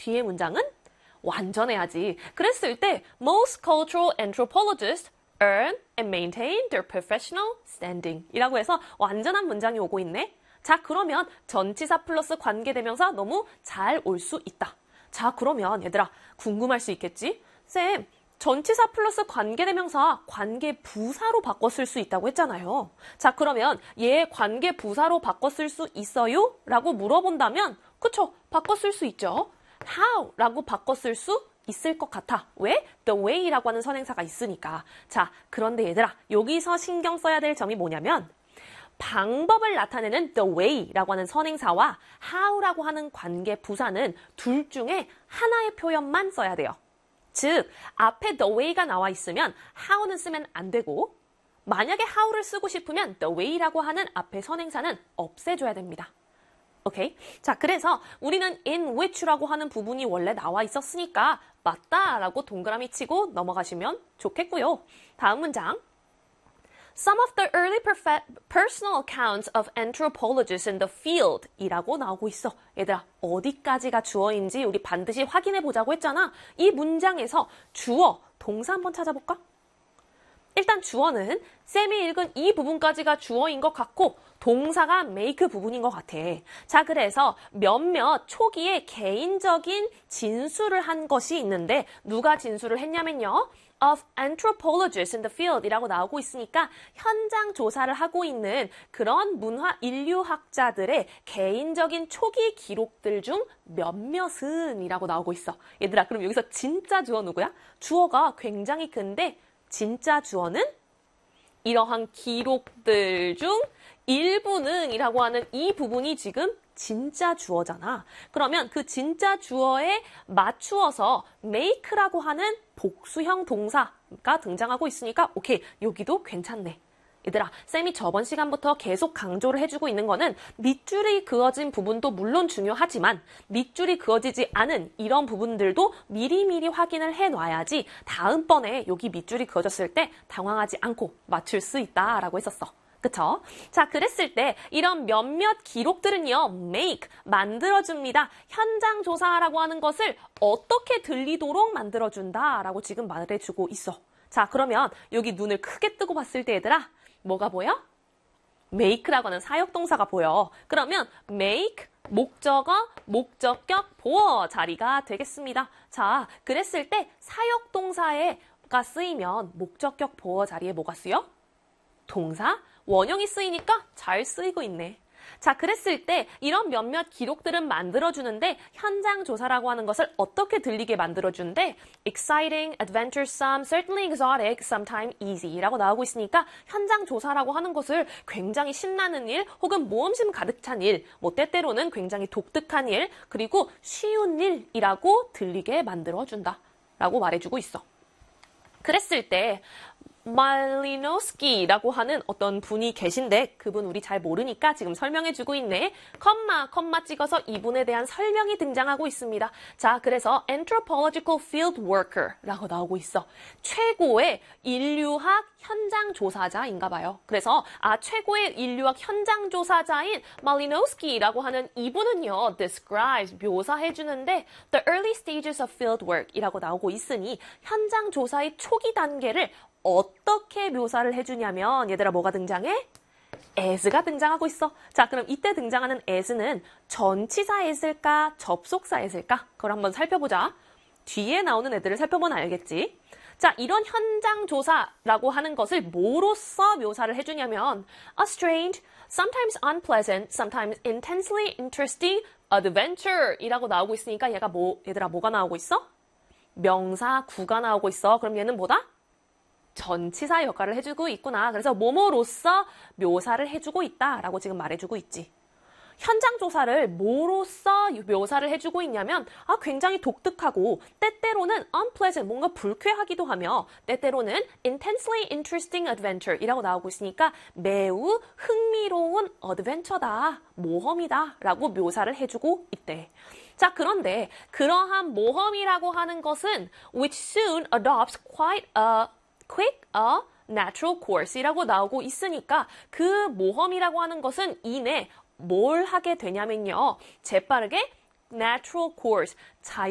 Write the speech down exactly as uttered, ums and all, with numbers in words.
뒤에 문장은 완전해야지. 그랬을 때 most cultural anthropologists earn and maintain their professional standing 이라고 해서 완전한 문장이 오고 있네. 자, 그러면 전치사 플러스 관계대명사 너무 잘 올 수 있다. 자, 그러면 얘들아 궁금할 수 있겠지? 쌤, 전치사 플러스 관계대명사 관계부사로 바꿔 쓸 수 있다고 했잖아요. 자, 그러면 얘 관계부사로 바꿔 쓸 수 있어요? 라고 물어본다면 그쵸? 바꿔 쓸 수 있죠. how 라고 바꿔 쓸 수 있을 것 같아. 왜? the way라고 하는 선행사가 있으니까. 자, 그런데 얘들아 여기서 신경 써야 될 점이 뭐냐면 방법을 나타내는 the way라고 하는 선행사와 how라고 하는 관계부사는 둘 중에 하나의 표현만 써야 돼요. 즉, 앞에 the way가 나와 있으면 how는 쓰면 안 되고 만약에 how를 쓰고 싶으면 the way라고 하는 앞에 선행사는 없애줘야 됩니다. 오케이? 자, 그래서 우리는 in which라고 하는 부분이 원래 나와 있었으니까 맞다라고 동그라미 치고 넘어가시면 좋겠고요. 다음 문장. Some of the early personal accounts of anthropologists in the field 이라고 나오고 있어. 얘들아, 어디까지가 주어인지 우리 반드시 확인해 보자고 했잖아. 이 문장에서 주어, 동사 한번 찾아볼까? 일단 주어는 쌤이 읽은 이 부분까지가 주어인 것 같고 동사가 make 부분인 것 같아. 자, 그래서 몇몇 초기에 개인적인 진술을 한 것이 있는데 누가 진술을 했냐면요. of anthropologists in the field 이라고 나오고 있으니까 현장 조사를 하고 있는 그런 문화 인류학자들의 개인적인 초기 기록들 중 몇몇은 이라고 나오고 있어. 얘들아, 그럼 여기서 진짜 주어 누구야? 주어가 굉장히 큰데 진짜 주어는 이러한 기록들 중 일부는 이라고 하는 이 부분이 지금 진짜 주어잖아. 그러면 그 진짜 주어에 맞추어서 make라고 하는 복수형 동사가 등장하고 있으니까 오케이, 여기도 괜찮네. 얘들아, 쌤이 저번 시간부터 계속 강조를 해주고 있는 거는 밑줄이 그어진 부분도 물론 중요하지만 밑줄이 그어지지 않은 이런 부분들도 미리미리 확인을 해놔야지 다음번에 여기 밑줄이 그어졌을 때 당황하지 않고 맞출 수 있다라고 했었어. 그쵸? 자, 그랬을 때 이런 몇몇 기록들은요, make, 만들어줍니다. 현장 조사라고 하는 것을 어떻게 들리도록 만들어준다라고 지금 말해주고 있어. 자, 그러면 여기 눈을 크게 뜨고 봤을 때 얘들아, 뭐가 보여? make라고 하는 사역동사가 보여. 그러면 make, 목적어, 목적격, 보어 자리가 되겠습니다. 자, 그랬을 때 사역동사가 쓰이면 목적격, 보어 자리에 뭐가 쓰여? 동사, 원형이 쓰이니까 잘 쓰이고 있네. 자, 그랬을 때 이런 몇몇 기록들은 만들어주는데 현장 조사라고 하는 것을 어떻게 들리게 만들어주는데 exciting, adventuresome, certainly exotic, sometimes easy 라고 나오고 있으니까 현장 조사라고 하는 것을 굉장히 신나는 일 혹은 모험심 가득 찬 일, 뭐 때때로는 굉장히 독특한 일, 그리고 쉬운 일이라고 들리게 만들어준다 라고 말해주고 있어. 그랬을 때 말리노스키라고 하는 어떤 분이 계신데 그분 우리 잘 모르니까 지금 설명해주고 있네. 컴마, 컴마 찍어서 이분에 대한 설명이 등장하고 있습니다. 자, 그래서 anthropological field worker라고 나오고 있어. 최고의 인류학 현장 조사자인가 봐요. 그래서 아 최고의 인류학 현장 조사자인 말리노스키라고 하는 이분은요, describes, 묘사해주는데 the early stages of field work이라고 나오고 있으니 현장 조사의 초기 단계를 어떻게 묘사를 해주냐면 얘들아 뭐가 등장해? as가 등장하고 있어. 자, 그럼 이때 등장하는 as는 전치사 as일까? 접속사 as일까? 그걸 한번 살펴보자. 뒤에 나오는 애들을 살펴보면 알겠지? 자, 이런 현장 조사라고 하는 것을 뭐로써 묘사를 해주냐면 a strange, sometimes unpleasant, sometimes intensely interesting adventure 이라고 나오고 있으니까 얘가 뭐, 얘들아 뭐가 나오고 있어? 명사, 구가 나오고 있어. 그럼 얘는 뭐다? 전치사 역할을 해주고 있구나. 그래서 뭐뭐로써 묘사를 해주고 있다라고 지금 말해주고 있지. 현장 조사를 뭐로써 묘사를 해주고 있냐면 아 굉장히 독특하고 때때로는 unpleasant, 뭔가 불쾌하기도 하며 때때로는 intensely interesting adventure 이라고 나오고 있으니까 매우 흥미로운 어드벤처다, 모험이다 라고 묘사를 해주고 있대. 자, 그런데 그러한 모험이라고 하는 것은 which soon adopts quite a quick a natural course이라고 나오고 있으니까 그 모험이라고 하는 것은 이내 뭘 하게 되냐면요. 재빠르게 natural course, 자연